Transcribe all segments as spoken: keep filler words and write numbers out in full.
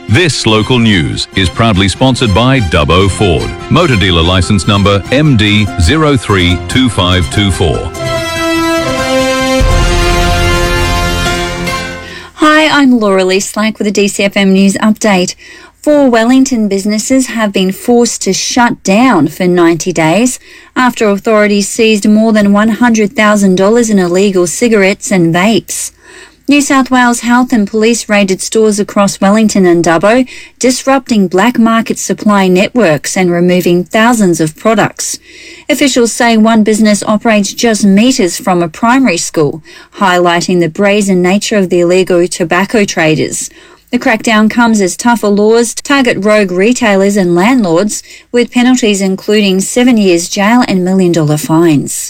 This local news is proudly sponsored by Dubbo Ford. Motor dealer license number M D zero three two five two four. Hi, I'm Laura Lee Slack with a D C F M News update. Four Wellington businesses have been forced to shut down for ninety days after authorities seized more than one hundred thousand dollars in illegal cigarettes and vapes. New South Wales Health and Police raided stores across Wellington and Dubbo, disrupting black market supply networks and removing thousands of products. Officials say one business operates just metres from a primary school, highlighting the brazen nature of the illegal tobacco traders. The crackdown comes as tougher laws target rogue retailers and landlords, with penalties including seven years jail and million dollar fines.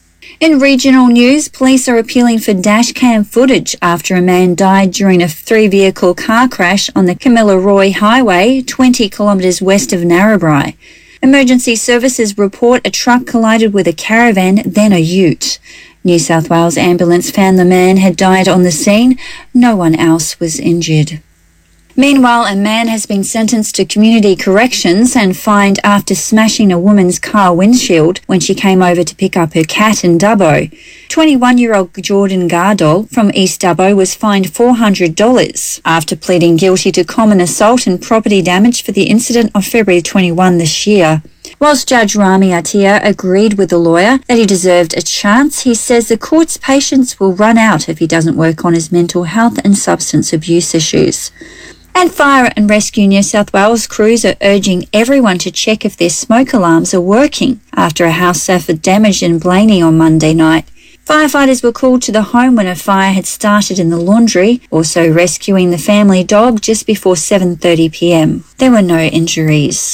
In regional news, police are appealing for dashcam footage after a man died during a three-vehicle car crash on the Camilla Roy Highway, twenty kilometres west of Narrabri. Emergency services report a truck collided with a caravan, then a ute. New South Wales Ambulance found the man had died on the scene. No one else was injured. Meanwhile, a man has been sentenced to community corrections and fined after smashing a woman's car windshield when she came over to pick up her cat in Dubbo. twenty-one-year-old Jordan Gardol from East Dubbo was fined four hundred dollars after pleading guilty to common assault and property damage for the incident on February twenty-first this year. Whilst Judge Rami Atia agreed with the lawyer that he deserved a chance, he says the court's patience will run out if he doesn't work on his mental health and substance abuse issues. And Fire and Rescue New South Wales crews are urging everyone to check if their smoke alarms are working after a house suffered damage in Blaney on Monday night. Firefighters were called to the home when a fire had started in the laundry, also rescuing the family dog just before seven thirty p m. There were no injuries.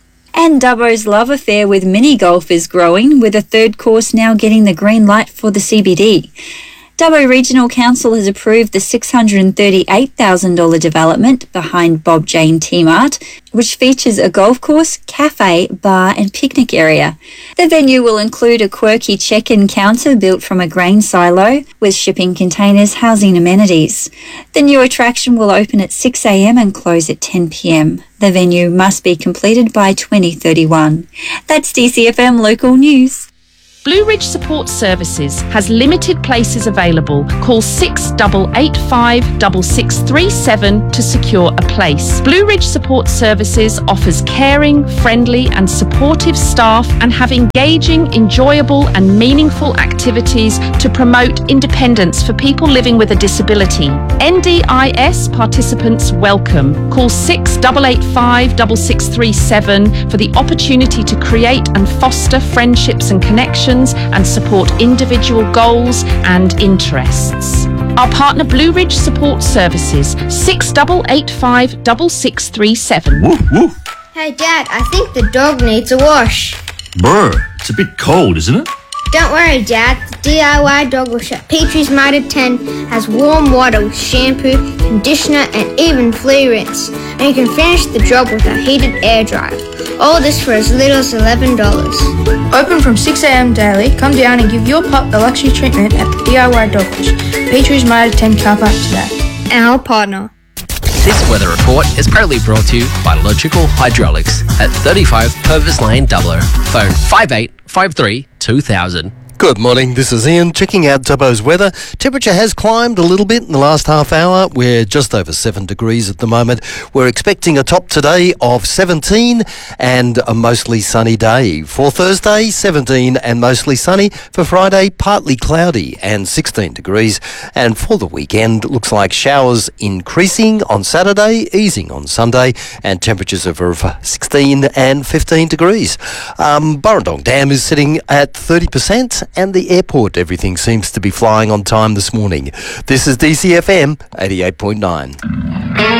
And Dubbo's love affair with mini golf is growing, with a third course now getting the green light for the C B D. Dubbo Regional Council has approved the six hundred thirty-eight thousand dollars development behind Bob Jane T-Mart, which features a golf course, cafe, bar and picnic area. The venue will include a quirky check-in counter built from a grain silo with shipping containers housing amenities. The new attraction will open at six a m and close at ten p m. The venue must be completed by twenty thirty-one. That's D C F M Local News. Blue Ridge Support Services has limited places available. Call six eight eight five, six six three seven to secure a place. Blue Ridge Support Services offers caring, friendly and supportive staff and have engaging, enjoyable and meaningful activities to promote independence for people living with a disability. N D I S participants welcome. Call six eight eight five, six six three seven for the opportunity to create and foster friendships and connections and support individual goals and interests. Our partner Blue Ridge Support Services, six eight eight five, six six three seven. Woof, woof. Hey Dad, I think the dog needs a wash. Brr, it's a bit cold, isn't it? Don't worry Dad, the D I Y dog wash at Petrie's Mitre ten has warm water with shampoo, conditioner and even flea rinse. And you can finish the job with a heated air dryer. All this for as little as eleven dollars. Open from six a m daily. Come down and give your pup a luxury treatment at the D I Y Dog Wash, Petrie's Mitre ten car park today. Our partner. This weather report is proudly brought to you by Logical Hydraulics at thirty-five Purvis Lane, Dubbo. Phone five eight five three two thousand. Good morning, this is Ian checking out Dubbo's weather. Temperature has climbed a little bit in the last half hour. We're just over seven degrees at the moment. We're expecting a top today of seventeen and a mostly sunny day. For Thursday, seventeen and mostly sunny. For Friday, partly cloudy and sixteen degrees. And for the weekend, looks like showers increasing on Saturday, easing on Sunday, and temperatures of sixteen and fifteen degrees. Um, Burrendong Dam is sitting at thirty percent. And the airport, everything seems to be flying on time this morning. This is D C F M eighty-eight point nine.